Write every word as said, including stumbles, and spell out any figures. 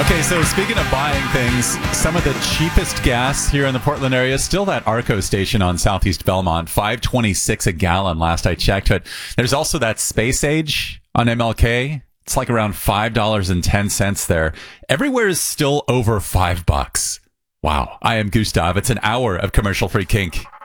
Okay, so speaking of buying things, some of the cheapest gas here in the Portland area is still that Arco station on Southeast Belmont, five twenty-six a gallon last I checked. But there's also that Space Age on M L K. It's like around five dollars and ten cents there. Everywhere is still over five bucks. Wow. I am Gustav. It's an hour of commercial-free kink.